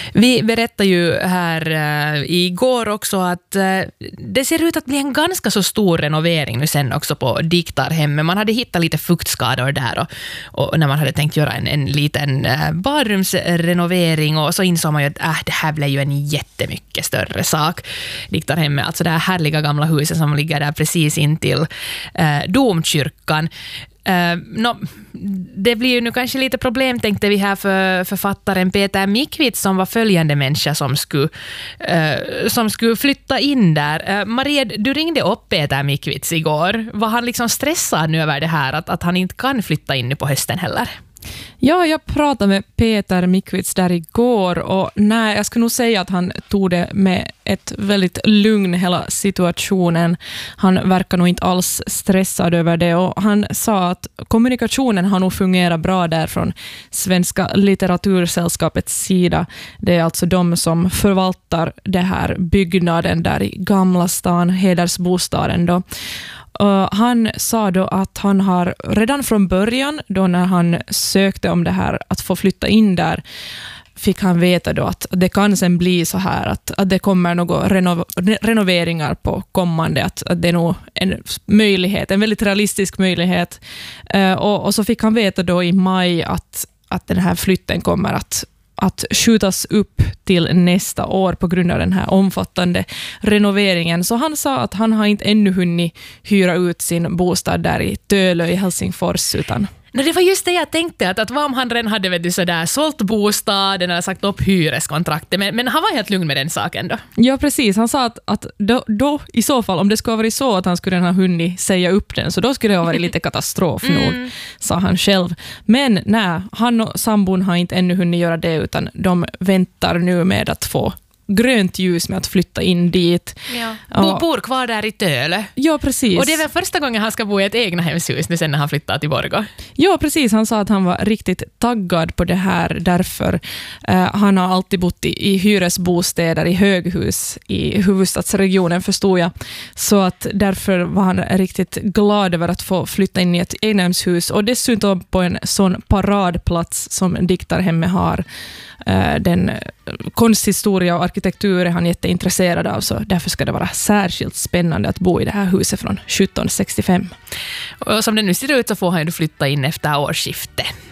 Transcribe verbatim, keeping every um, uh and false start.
Vi berättar ju här äh, igår också att äh, det ser ut att bli en ganska så stor renovering nu sen också på Diktarhemmet. Man hade hittat lite fuktskador där och, och när man hade tänkt göra en, en liten äh, badrumsrenovering och så insåg man ju att äh, det här blev ju en jättemycket större sak. Diktarhemmet, alltså det här härliga gamla huset som ligger där precis intill äh, domkyrkan. Uh, no, det blir ju nu kanske lite problem, tänkte vi här för författaren Peter Mikvits som var följande människa som skulle, uh, som skulle flytta in där. Uh, Maria, du ringde upp Peter Mikvits igår. Var han liksom stressad nu över det här att, att han inte kan flytta in nu på hösten heller? Ja, jag pratade med Peter Mikvits där igår och nej, jag skulle nog säga att han tog det med ett väldigt lugn hela situationen. Han verkar nog inte alls stressad över det och han sa att kommunikationen har nog fungerat bra där från Svenska litteratursällskapets sida. Det är alltså de som förvaltar det här byggnaden där i Gamla stan, Hedersbostaden då. Uh, han sa då att han har redan från början då när han sökte om det här att få flytta in där fick han veta då att det kan sen bli så här att, att det kommer några reno- renoveringar på kommande, att, att det är nog en möjlighet, en väldigt realistisk möjlighet. Uh, och, och så fick han veta då i maj att, att den här flytten kommer att att skjutas upp till nästa år på grund av den här omfattande renoveringen. Så han sa att han har inte ännu hunnit hyra ut sin bostad där i Tölö i Helsingfors utan... No, det var just det jag tänkte, att, att vad om han redan hade vet du, sådär, sålt bostaden eller sagt upp hyreskontraktet, men, men han var helt lugn med den saken då. Ja, precis. Han sa att, att då, då i så fall, om det skulle ha varit så att han skulle ha hunnit säga upp den, så då skulle det ha varit lite katastrof nog, mm. sa han själv. Men nej, han och sambon har inte ännu hunnit göra det, utan de väntar nu med att få grönt ljus med att flytta in dit. Ja. Bo, bor kvar där i Tölö. Ja, precis. Och det är väl första gången han ska bo i ett egna hemshus nu sen när han flyttar till Borgå. Ja, precis. Han sa att han var riktigt taggad på det här därför uh, han har alltid bott i, i hyresbostäder i höghus i huvudstadsregionen, förstod jag. Så att därför var han riktigt glad över att få flytta in i ett egnahemshus och dessutom på en sån paradplats som Diktarhemmet har. Uh, den konsthistoria och arkitektur är han jätteintresserad av, så därför ska det vara särskilt spännande att bo i det här huset från sjutton sextiofem. Och som det nu ser ut så får han ju flytta in efter årsskiftet.